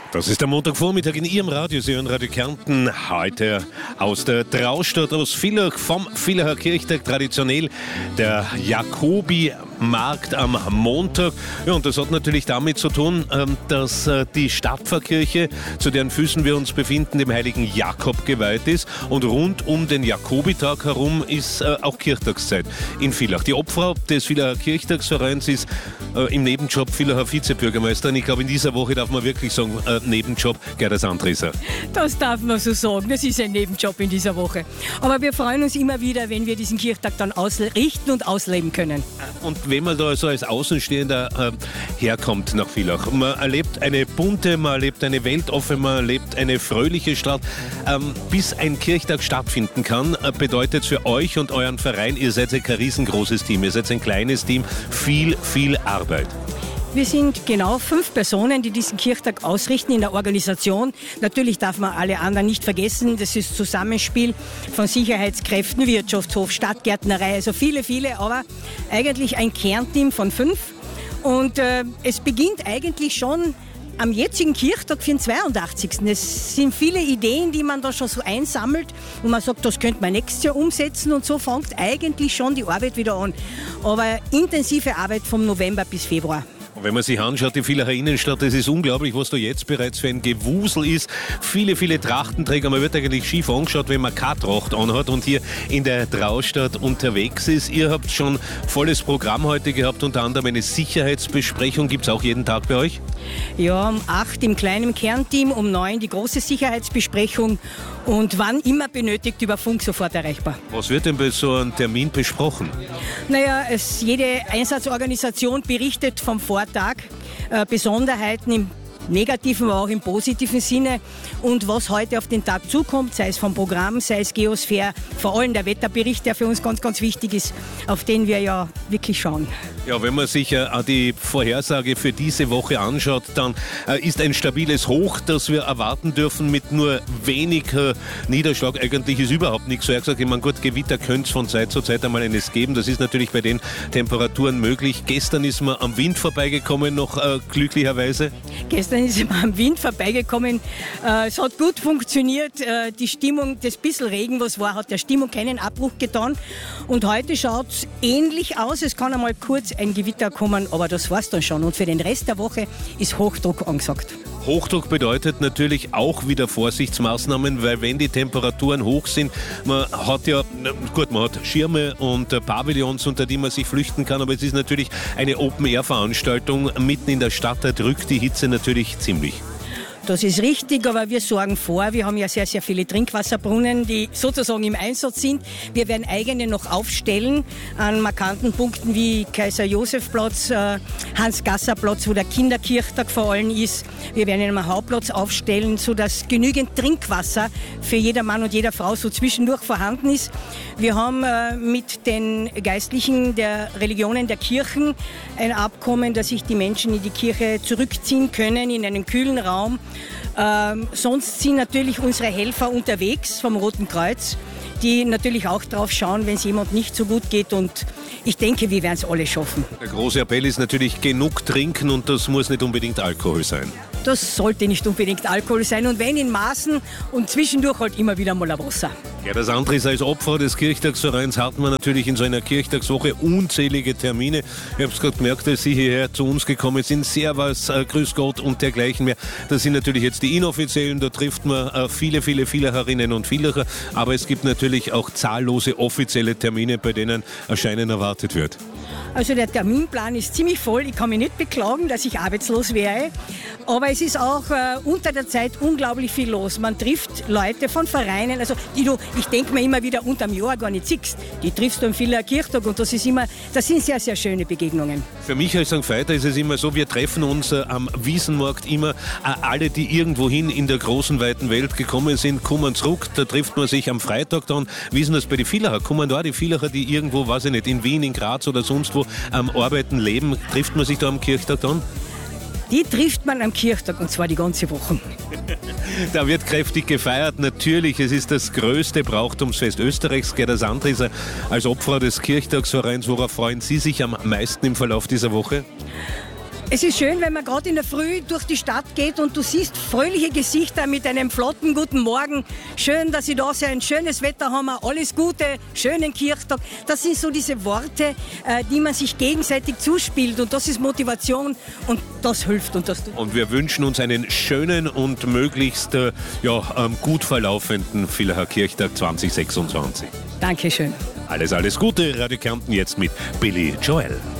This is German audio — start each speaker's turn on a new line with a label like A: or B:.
A: Das ist der Montagvormittag in Ihrem Radio, Sie hören Radio Kärnten, heute aus der Traustadt, aus Villach, vom Villacher Kirchtag, traditionell der Jakobi-Markt am Montag. Ja, und das hat natürlich damit zu tun, dass die Stadtpfarrkirche, zu deren Füßen wir uns befinden, dem heiligen Jakob geweiht ist. Und rund um den Jakobitag herum ist auch Kirchtagszeit in Villach. Die Obfrau des Villacher Kirchtagsvereins ist im Nebenjob Villacher Vizebürgermeister. Und ich glaube, in dieser Woche darf man wirklich sagen, Nebenjob Gerda Sandrisser.
B: Das darf man so sagen. Das ist ein Nebenjob in dieser Woche. Aber wir freuen uns immer wieder, wenn wir diesen Kirchtag dann ausrichten und ausleben können.
A: Und wenn man da so als Außenstehender herkommt nach Villach, man erlebt eine bunte, man erlebt eine weltoffene, man erlebt eine fröhliche Stadt. Bis ein Kirchtag stattfinden kann, bedeutet für euch und euren Verein, ihr seid ein riesengroßes Team, ihr seid ein kleines Team, viel Arbeit.
B: Wir sind genau 5 Personen, die diesen Kirchtag ausrichten in der Organisation. Natürlich darf man alle anderen nicht vergessen. Das ist Zusammenspiel von Sicherheitskräften, Wirtschaftshof, Stadtgärtnerei, also viele, aber eigentlich ein Kernteam von 5. Und es beginnt eigentlich schon am jetzigen Kirchtag für den 82. Es sind viele Ideen, die man da schon so einsammelt und man sagt, das könnte man nächstes Jahr umsetzen und so fängt eigentlich schon die Arbeit wieder an. Aber intensive Arbeit vom November bis Februar.
A: Wenn man sich anschaut, die Villacher Innenstadt, das ist unglaublich, was da jetzt bereits für ein Gewusel ist. Viele Trachtenträger. Man wird eigentlich schief angeschaut, wenn man keine Tracht anhat und hier in der Traustadt unterwegs ist. Ihr habt schon volles Programm heute gehabt, unter anderem eine Sicherheitsbesprechung. Gibt es auch jeden Tag bei euch?
B: Ja, um 8 im kleinen Kernteam, um 9 die große Sicherheitsbesprechung und wann immer benötigt über Funk sofort erreichbar.
A: Was wird denn bei so einem Termin besprochen?
B: Naja, jede Einsatzorganisation berichtet vom Vortag, Besonderheiten im negativen, aber auch im positiven Sinne und was heute auf den Tag zukommt, sei es vom Programm, sei es Geosphäre, vor allem der Wetterbericht, der für uns ganz wichtig ist, auf den wir ja wirklich schauen.
A: Ja, wenn man sich die Vorhersage für diese Woche anschaut, dann ist ein stabiles Hoch, das wir erwarten dürfen mit nur wenig Niederschlag. Eigentlich ist überhaupt nichts so gesagt. Ich meine, gut, Gewitter könnte es von Zeit zu Zeit einmal eines geben. Das ist natürlich bei den Temperaturen möglich. Gestern ist man am Wind vorbeigekommen, noch glücklicherweise.
B: Gestern ist man am Wind vorbeigekommen. Es hat gut funktioniert. Die Stimmung, das bisschen Regen, was war, hat der Stimmung keinen Abbruch getan. Und heute schaut es ähnlich aus. Es kann einmal kurz ein Gewitter kommen, aber das war's dann schon. Und für den Rest der Woche ist Hochdruck angesagt.
A: Hochdruck bedeutet natürlich auch wieder Vorsichtsmaßnahmen, weil wenn die Temperaturen hoch sind, man hat Schirme und Pavillons, unter die man sich flüchten kann, aber es ist natürlich eine Open-Air-Veranstaltung mitten in der Stadt, da drückt die Hitze natürlich ziemlich.
B: Das ist richtig, aber wir sorgen vor. Wir haben ja sehr viele Trinkwasserbrunnen, die sozusagen im Einsatz sind. Wir werden eigene noch aufstellen an markanten Punkten wie Kaiser-Josef-Platz, Hans-Gasser-Platz, wo der Kinderkirchtag vor allem ist. Wir werden einen Hauptplatz aufstellen, sodass genügend Trinkwasser für jeder Mann und jeder Frau so zwischendurch vorhanden ist. Wir haben mit den Geistlichen der Religionen, der Kirchen ein Abkommen, dass sich die Menschen in die Kirche zurückziehen können, in einen kühlen Raum. Sonst sind natürlich unsere Helfer unterwegs vom Roten Kreuz, die natürlich auch drauf schauen, wenn es jemand nicht so gut geht und ich denke, wir werden es alle schaffen.
A: Der große Appell ist natürlich genug trinken und das muss nicht unbedingt Alkohol sein.
B: Das sollte nicht unbedingt Alkohol sein und wenn in Maßen und zwischendurch halt immer wieder mal ein Wasser.
A: Ja, das andere ist, als Opfer des Kirchtagsvereins hat man natürlich in so einer Kirchtagswoche unzählige Termine. Ich habe es gerade gemerkt, als Sie hierher zu uns gekommen sind, Servus, Grüß Gott und dergleichen mehr. Das sind natürlich jetzt die inoffiziellen, da trifft man viele Villacherinnen und Villacher, aber es gibt natürlich auch zahllose offizielle Termine, bei denen Erscheinen erwartet wird.
B: Also der Terminplan ist ziemlich voll. Ich kann mich nicht beklagen, dass ich arbeitslos wäre. Aber es ist auch unter der Zeit unglaublich viel los. Man trifft Leute von Vereinen, also die du, ich denke mir immer wieder, unterm Jahr gar nicht siehst. Die triffst du am Villacher Kirchtag und das sind sehr schöne Begegnungen.
A: Für mich als St. Veit ist es immer so, wir treffen uns am Wiesenmarkt immer alle, die irgendwohin in der großen, weiten Welt gekommen sind, kommen zurück. Da trifft man sich am Freitag dann. Wie ist denn das bei den Villacher? Kommen da die Villacher, die irgendwo, weiß ich nicht, in Wien, in Graz oder sonst wo am Arbeiten, leben, trifft man sich da am Kirchtag dann?
B: Die trifft man am Kirchtag und zwar die ganze Woche.
A: Da wird kräftig gefeiert. Natürlich, es ist das größte Brauchtumsfest Österreichs. Gerda Sandrisser, als Obfrau des Kirchtagsvereins, worauf freuen Sie sich am meisten im Verlauf dieser Woche?
B: Es ist schön, wenn man gerade in der Früh durch die Stadt geht und du siehst fröhliche Gesichter mit einem flotten guten Morgen. Schön, dass Sie da sind, schönes Wetter haben wir, alles Gute, schönen Kirchtag. Das sind so diese Worte, die man sich gegenseitig zuspielt und das ist Motivation und das hilft und das tut.
A: Und wir wünschen uns einen schönen und möglichst gut verlaufenden Villacher Kirchtag 2026.
B: Dankeschön.
A: Alles Gute, Radio Kärnten jetzt mit Billy Joel.